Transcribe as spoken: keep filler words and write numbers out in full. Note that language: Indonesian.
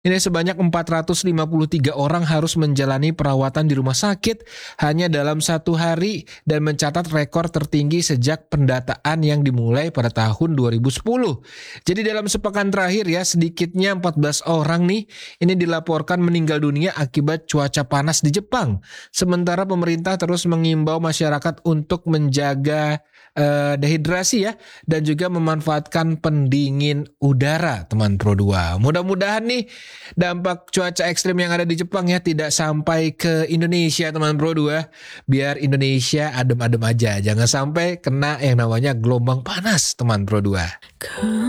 Ini sebanyak empat ratus lima puluh tiga orang harus menjalani perawatan di rumah sakit hanya dalam satu hari dan mencatat rekor tertinggi sejak pendataan yang dimulai pada tahun dua ribu sepuluh. Jadi dalam sepekan terakhir ya, sedikitnya empat belas orang nih ini dilaporkan meninggal dunia akibat cuaca panas di Jepang. Sementara pemerintah terus mengimbau masyarakat untuk menjaga eh, dehidrasi ya, dan juga memanfaatkan pendingin udara, teman Pro dua. Mudah-mudahan nih dampak cuaca ekstrim yang ada di Jepang ya tidak sampai ke Indonesia, teman Pro dua. Biar Indonesia adem-adem aja, jangan sampai kena yang namanya gelombang panas, teman Pro dua.